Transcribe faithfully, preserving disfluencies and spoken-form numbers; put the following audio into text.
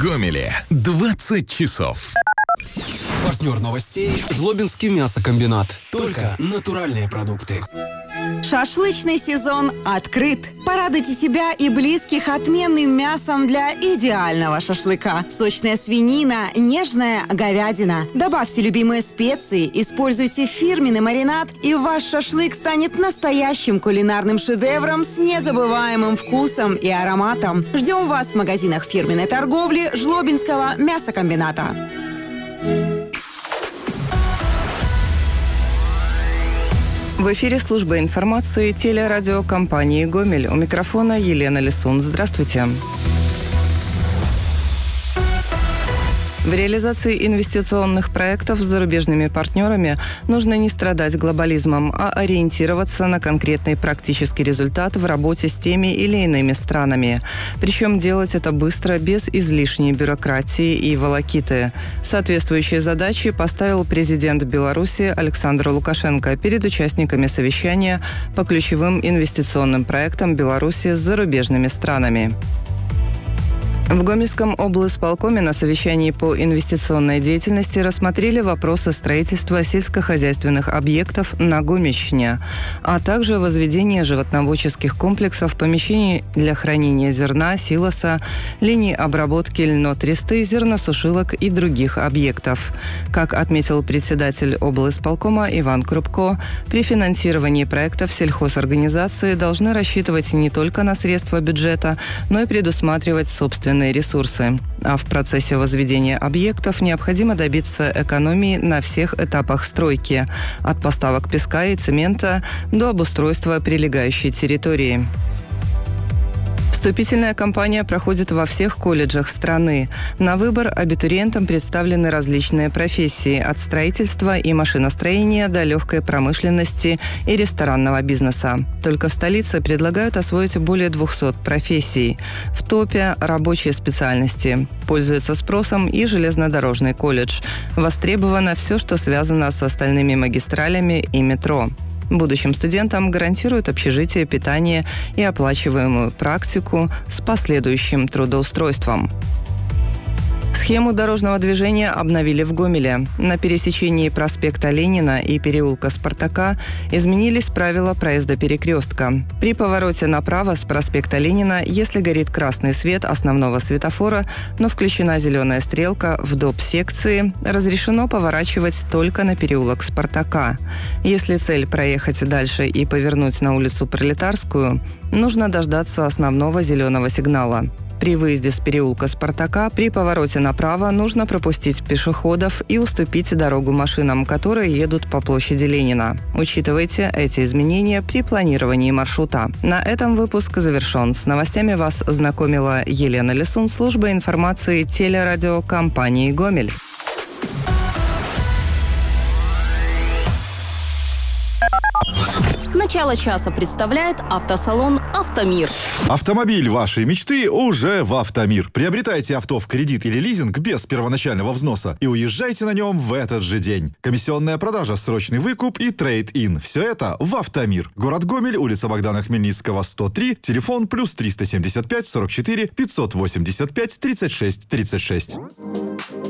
Гомеле двадцать часов. Партнер новостей – Жлобинский мясокомбинат. Только натуральные продукты. Шашлычный сезон открыт. Порадуйте себя и близких отменным мясом для идеального шашлыка. Сочная свинина, нежная говядина. Добавьте любимые специи, используйте фирменный маринад, и ваш шашлык станет настоящим кулинарным шедевром с незабываемым вкусом и ароматом. Ждем вас в магазинах фирменной торговли Жлобинского мясокомбината. В эфире служба информации телерадиокомпании «Гомель». У микрофона Елена Лисун. Здравствуйте. В реализации инвестиционных проектов с зарубежными партнерами нужно не страдать глобализмом, а ориентироваться на конкретный практический результат в работе с теми или иными странами. Причем делать это быстро, без излишней бюрократии и волокиты. Соответствующие задачи поставил президент Беларуси Александр Лукашенко перед участниками совещания по ключевым инвестиционным проектам Беларуси с зарубежными странами. В Гомельском облисполкоме на совещании по инвестиционной деятельности рассмотрели вопросы строительства сельскохозяйственных объектов на Гомельщине, а также возведения животноводческих комплексов, помещений для хранения зерна, силоса, линий обработки льнотресты, зерносушилок и других объектов. Как отметил председатель облисполкома Иван Крупко, при финансировании проектов сельхозорганизации должны рассчитывать не только на средства бюджета, но и предусматривать собственные ресурсы. А в процессе возведения объектов необходимо добиться экономии на всех этапах стройки, от поставок песка и цемента до обустройства прилегающей территории. Вступительная кампания проходит во всех колледжах страны. На выбор абитуриентам представлены различные профессии – от строительства и машиностроения до легкой промышленности и ресторанного бизнеса. Только в столице предлагают освоить более двухсот профессий. В топе – рабочие специальности. Пользуется спросом и железнодорожный колледж. Востребовано все, что связано с остальными магистралями и метро. Будущим студентам гарантируют общежитие, питание и оплачиваемую практику с последующим трудоустройством. Схему дорожного движения обновили в Гомеле. На пересечении проспекта Ленина и переулка Спартака изменились правила проезда перекрестка. При повороте направо с проспекта Ленина, если горит красный свет основного светофора, но включена зеленая стрелка в доп. Секции, разрешено поворачивать только на переулок Спартака. Если цель проехать дальше и повернуть на улицу Пролетарскую, нужно дождаться основного зеленого сигнала. При выезде с переулка Спартака при повороте направо нужно пропустить пешеходов и уступить дорогу машинам, которые едут по площади Ленина. Учитывайте эти изменения при планировании маршрута. На этом выпуск завершен. С новостями вас знакомила Елена Лисун, служба информации телерадиокомпании «Гомель». Начало часа представляет автосалон «Автомир». Автомобиль вашей мечты уже в «Автомир». Приобретайте авто в кредит или лизинг без первоначального взноса и уезжайте на нем в этот же день. Комиссионная продажа, срочный выкуп и трейд-ин. Все это в «Автомир». Город Гомель, улица Богдана Хмельницкого, сто три, телефон плюс триста семьдесят пять сорок четыре пятьсот восемьдесят пять тридцать шесть тридцать шесть.